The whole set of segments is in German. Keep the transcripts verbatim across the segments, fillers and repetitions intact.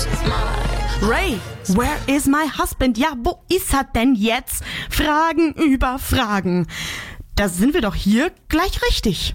Ray, where is my husband? Ja, wo ist er denn jetzt? Fragen über Fragen. Da sind wir doch hier gleich richtig.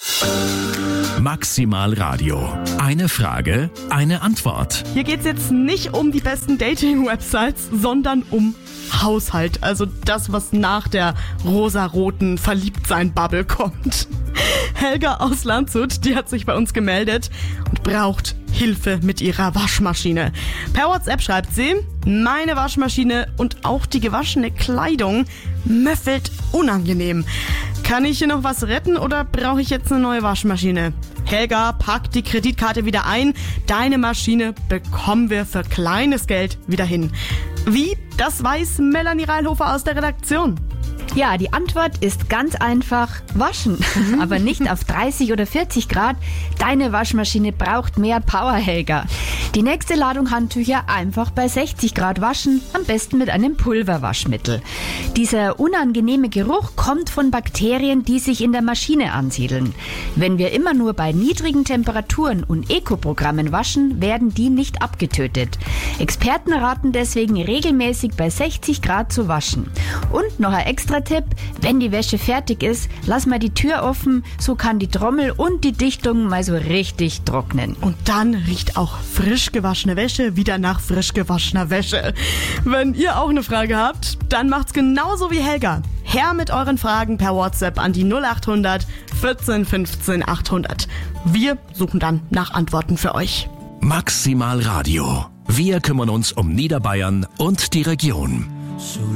Maximal Radio. Eine Frage, eine Antwort. Hier geht's jetzt nicht um die besten Dating-Websites, sondern um Haushalt. Also das, was nach der rosaroten Verliebtsein-Bubble kommt. Helga aus Landshut, die hat sich bei uns gemeldet und braucht Hilfe mit ihrer Waschmaschine. Per WhatsApp schreibt sie: Meine Waschmaschine und auch die gewaschene Kleidung müffelt unangenehm. Kann ich hier noch was retten oder brauche ich jetzt eine neue Waschmaschine? Helga, pack die Kreditkarte wieder ein. Deine Maschine bekommen wir für kleines Geld wieder hin. Wie? Das weiß Melanie Reilhofer aus der Redaktion. Ja, die Antwort ist ganz einfach: waschen. Aber nicht auf dreißig oder vierzig Grad. Deine Waschmaschine braucht mehr Power, Helga. Die nächste Ladung Handtücher einfach bei sechzig Grad waschen, am besten mit einem Pulverwaschmittel. Dieser unangenehme Geruch kommt von Bakterien, die sich in der Maschine ansiedeln. Wenn wir immer nur bei niedrigen Temperaturen und Eco-Programmen waschen, werden die nicht abgetötet. Experten raten deswegen regelmäßig bei sechzig Grad zu waschen. Und noch ein extra Tipp: Wenn die Wäsche fertig ist, lass mal die Tür offen, so kann die Trommel und die Dichtung mal so richtig trocknen. Und dann riecht auch frisch gewaschene Wäsche wieder nach frisch gewaschener Wäsche. Wenn ihr auch eine Frage habt, dann macht's genauso wie Helga. Her mit euren Fragen per WhatsApp an die null acht hundert vierzehn fünfzehn achthundert. Wir suchen dann nach Antworten für euch. Maximal Radio. Wir kümmern uns um Niederbayern und die Region.